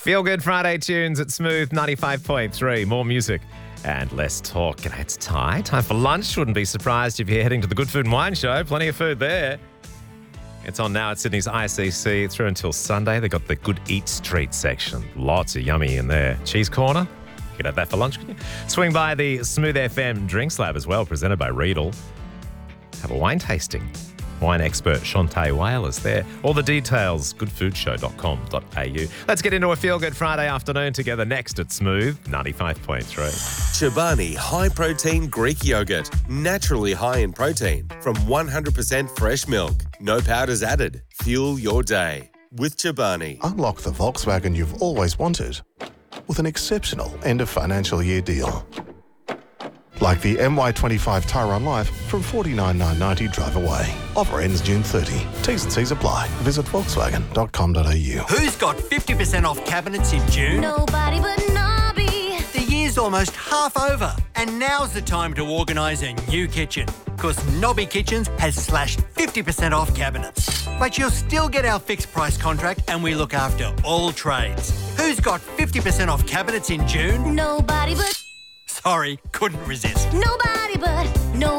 Feel Good Friday tunes at Smooth 95.3. More music and less talk. G'day, it's Ty. Time for lunch. Wouldn't be surprised if you're heading to the Good Food and Wine Show. Plenty of food there. It's on now at Sydney's ICC through until Sunday. They've got the Good Eat Street section. Lots of yummy in there. Cheese corner. You could have that for lunch, couldn't you? Swing by the Smooth FM Drinks Lab as well, presented by Riedel. Have a wine tasting. Wine expert Shantae Whale is there. All the details, goodfoodshow.com.au. Let's get into a Feel Good Friday afternoon together next at Smooth 95.3. Chobani High Protein Greek Yogurt. Naturally high in protein from 100% fresh milk. No powders added. Fuel your day with Chobani. Unlock the Volkswagen you've always wanted with an exceptional end of financial year deal. Like the MY25 Tyrone Life from $49,990 drive away. Offer ends June 30. T's and C's apply. Visit volkswagen.com.au. Who's got 50% off cabinets in June? Nobody but Nobby. The year's almost half over, and now's the time to organise a new kitchen. Because Nobby Kitchens has slashed 50% off cabinets. But you'll still get our fixed price contract, and we look after all trades. Who's got 50% off cabinets in June? Nobody but... Sorry, couldn't resist. Nobody but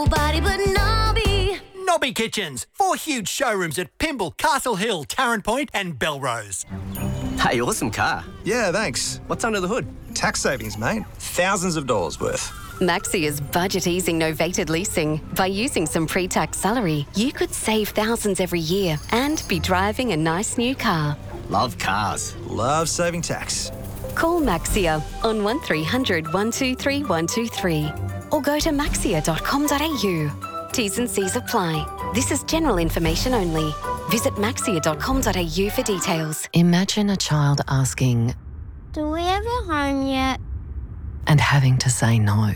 Nobby. Nobby Kitchens. 4 huge showrooms at Pymble, Castle Hill, Tarrant Point and Belrose. Hey, awesome car. Yeah, thanks. What's under the hood? Tax savings, mate. Thousands of dollars worth. Maxia's budget-easing novated leasing. By using some pre-tax salary, you could save thousands every year and be driving a nice new car. Love cars. Love saving tax. Call Maxia on 1300 123 123 or go to maxia.com.au. T's and C's apply. This is general information only. Visit maxia.com.au for details. Imagine a child asking, Do we have a home yet? and having to say no.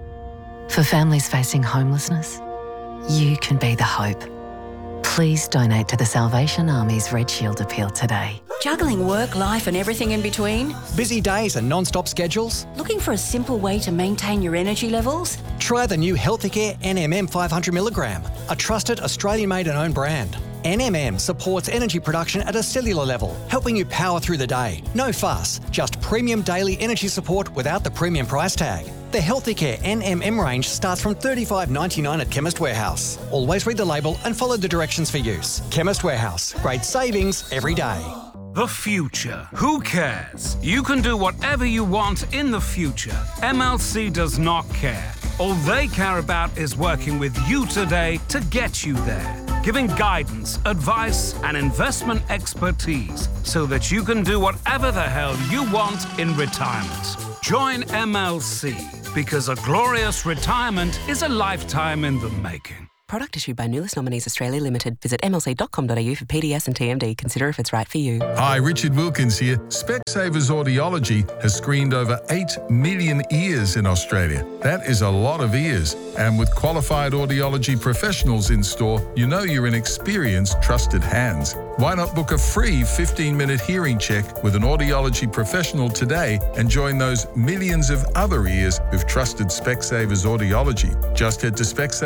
For families facing homelessness, you can be the hope. Please donate to the Salvation Army's Red Shield appeal today. Juggling work, life and everything in between? Busy days and non-stop schedules? Looking for a simple way to maintain your energy levels? Try the new Healthicare NMM 500mg, a trusted Australian-made and owned brand. NMM supports energy production at a cellular level, helping you power through the day. No fuss, just premium daily energy support without the premium price tag. The Healthicare NMM range starts from $35.99 at Chemist Warehouse. Always read the label and follow the directions for use. Chemist Warehouse, great savings every day. The future. Who cares? You can do whatever you want in the future. MLC does not care. All they care about is working with you today to get you there. Giving guidance, advice, and investment expertise so that you can do whatever the hell you want in retirement. Join MLC because a glorious retirement is a lifetime in the making. Product issued by Nulis Nominees Australia Limited. Visit mlc.com.au for PDS and TMD. Consider if it's right for you. Hi, Richard Wilkins here. Specsavers Audiology has screened over 8 million ears in Australia. That is a lot of ears. And with qualified audiology professionals in store, you know you're in experienced, trusted hands. Why not book a free 15-minute hearing check with an audiology professional today and join those millions of other ears who've trusted Specsavers Audiology? Just head to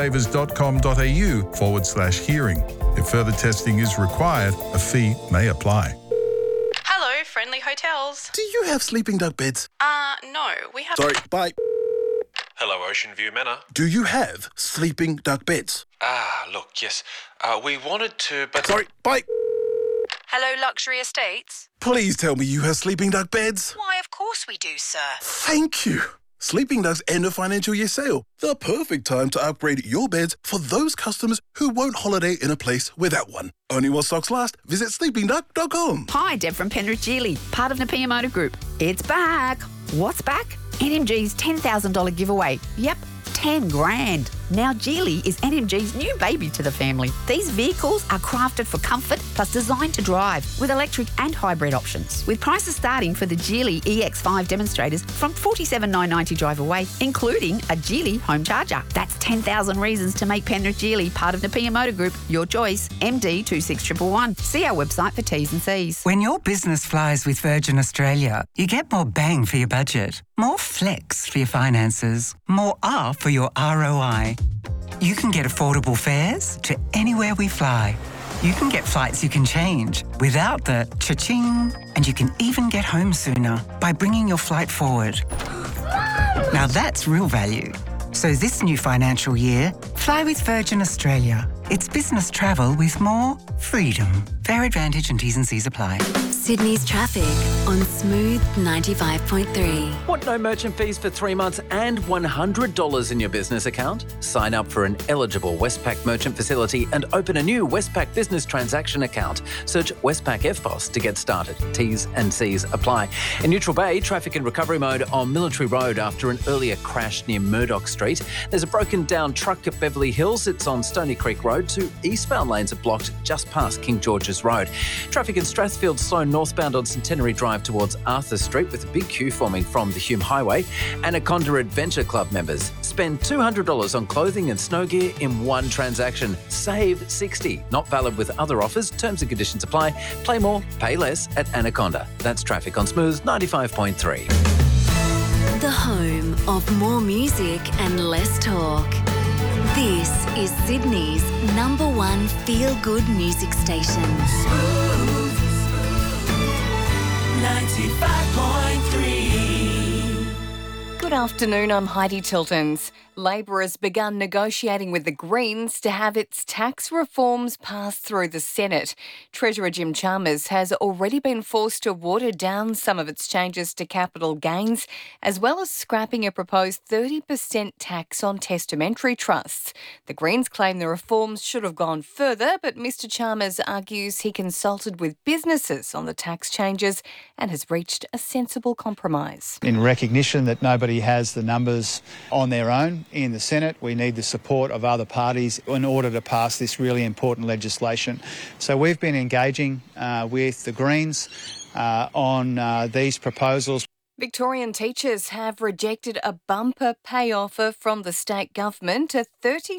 specsavers.com.au/hearing. If further testing is required, a fee may apply. Hello, Friendly Hotels. Do you have sleeping duck beds? No, we have... Sorry, bye. Hello, Ocean View Manor. Do you have sleeping duck beds? Look, yes. We wanted to, but... Sorry, bye. Hello, Luxury Estates. Please tell me you have sleeping duck beds. Why, of course we do, sir. Thank you. Sleeping Duck's end of financial year sale. The perfect time to upgrade your beds for those customers who won't holiday in a place without one. Only while stocks last. Visit sleepingduck.com. Hi, Deb from Penrith Geely, part of Napier Motor Group. It's back. What's back? NMG's $10,000 giveaway. Yep, 10 grand. Now Geely is NMG's new baby to the family. These vehicles are crafted for comfort plus designed to drive with electric and hybrid options. With prices starting for the Geely EX5 demonstrators from $47,990 drive away, including a Geely home charger. That's 10,000 reasons to make Penrith Geely part of Napier Motor Group. Your choice, MD 26111. See our website for T's and C's. When your business flies with Virgin Australia, you get more bang for your budget, more flex for your finances, more R for your ROI. You can get affordable fares to anywhere we fly. You can get flights you can change without the cha-ching, and you can even get home sooner by bringing your flight forward. Now that's real value. So this new financial year, fly with Virgin Australia. It's business travel with more freedom. Fare advantage and T's and C's apply. Sydney's traffic on Smooth 95.3. Want no merchant fees for 3 months and $100 in your business account? Sign up for an eligible Westpac merchant facility and open a new Westpac business transaction account. Search Westpac FBOS to get started. T's and C's apply. In Neutral Bay, traffic in recovery mode on Military Road after an earlier crash near Murdoch Street. There's a broken down truck at Beverly Hills. It's on Stony Creek Road. Two eastbound lanes are blocked just past King George's Road. Traffic in Strathfield slow northbound on Centenary Drive towards Arthur Street with a big queue forming from the Hume Highway. Anaconda Adventure Club members spend $200 on clothing and snow gear in one transaction. Save $60. Not valid with other offers. Terms and conditions apply. Play more, pay less at Anaconda. That's traffic on Smooth 95.3. The home of more music and less talk. This is Sydney's #1 feel-good music station. 95.3. Good afternoon, I'm Heidi Tiltons. Labor has begun negotiating with the Greens to have its tax reforms passed through the Senate. Treasurer Jim Chalmers has already been forced to water down some of its changes to capital gains, as well as scrapping a proposed 30% tax on testamentary trusts. The Greens claim the reforms should have gone further, but Mr Chalmers argues he consulted with businesses on the tax changes and has reached a sensible compromise. In recognition that nobody has the numbers on their own in the Senate, we need the support of other parties in order to pass this really important legislation. So we've been engaging with the Greens on these proposals. Victorian teachers have rejected a bumper pay offer from the state government. A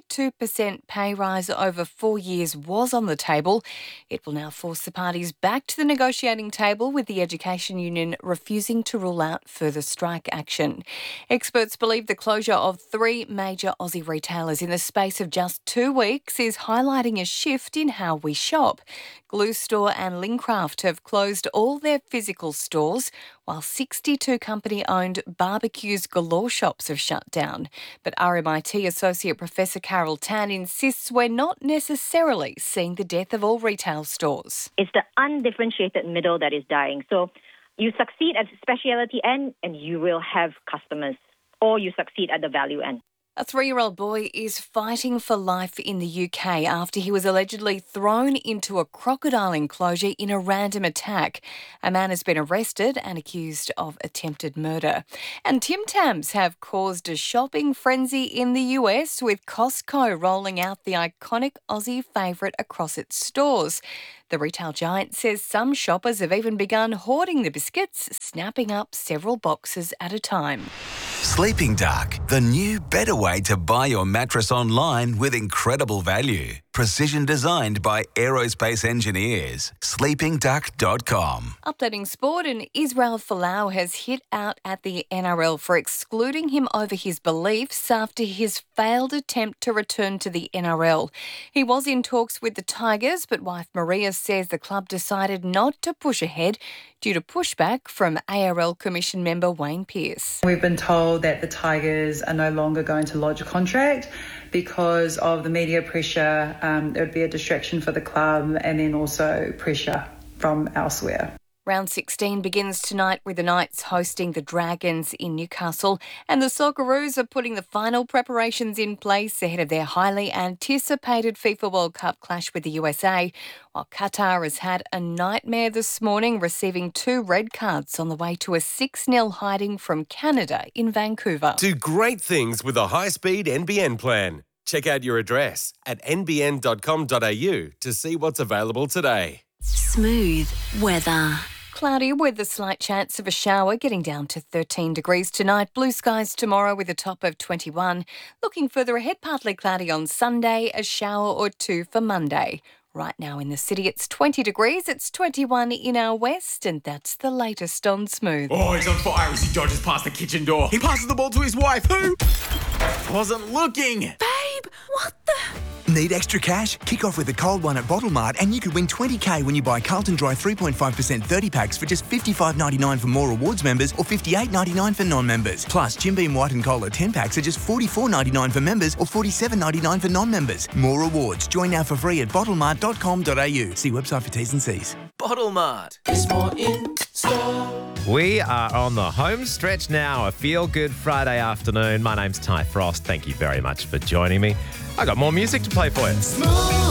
32% pay rise over 4 years was on the table. It will now force the parties back to the negotiating table, with the Education Union refusing to rule out further strike action. Experts believe the closure of 3 major Aussie retailers in the space of just 2 weeks is highlighting a shift in how we shop. Glue Store and Lincraft have closed all their physical stores, while 62 company-owned Barbecues Galore shops have shut down. But RMIT Associate Professor Carol Tan insists we're not necessarily seeing the death of all retail stores. It's the undifferentiated middle that is dying. So you succeed at the specialty end and you will have customers, or you succeed at the value end. A 3-year-old boy is fighting for life in the UK after he was allegedly thrown into a crocodile enclosure in a random attack. A man has been arrested and accused of attempted murder. And Tim Tams have caused a shopping frenzy in the US, with Costco rolling out the iconic Aussie favourite across its stores. The retail giant says some shoppers have even begun hoarding the biscuits, snapping up several boxes at a time. Sleeping Duck, the new better way to buy your mattress online with incredible value. Precision designed by aerospace engineers. sleepingduck.com. Updating sport, and Israel Folau has hit out at the NRL for excluding him over his beliefs after his failed attempt to return to the NRL. He was in talks with the Tigers, but wife Maria says the club decided not to push ahead due to pushback from ARL Commission member Wayne Pearce. We've been told that the Tigers are no longer going to lodge a contract because of the media pressure. It would be a distraction for the club, and then also pressure from elsewhere. Round 16 begins tonight with the Knights hosting the Dragons in Newcastle, and the Socceroos are putting the final preparations in place ahead of their highly anticipated FIFA World Cup clash with the USA, while Qatar has had a nightmare this morning, receiving 2 red cards on the way to a 6-0 hiding from Canada in Vancouver. Do great things with a high-speed NBN plan. Check out your address at nbn.com.au to see what's available today. Smooth weather. Cloudy with a slight chance of a shower, getting down to 13 degrees tonight. Blue skies tomorrow with a top of 21. Looking further ahead, partly cloudy on Sunday, a shower or 2 for Monday. Right now in the city, it's 20 degrees. It's 21 in our west, and that's the latest on Smooth. Oh, he's on fire as he dodges past the kitchen door. He passes the ball to his wife, who wasn't looking. Babe, what the... Need extra cash? Kick off with a cold one at Bottle Mart and you could win $20,000 when you buy Carlton Dry 3.5% 30 packs for just $55.99 for More Rewards members or $58.99 for non-members. Plus, Jim Beam White and Cola 10 packs are just $44.99 for members or $47.99 for non-members. More rewards. Join now for free at bottlemart.com.au. See website for T's and C's. Bottle Mart. It's more in store. We are on the home stretch now, a feel-good Friday afternoon. My name's Ty Frost. Thank you very much for joining me. I got more music to play for you. Smooth